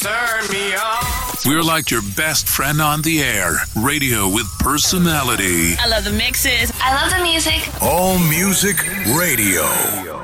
turn me on. We're like your best friend on the air. Radio with personality. I love the mixes. I love the music. All Music Radio.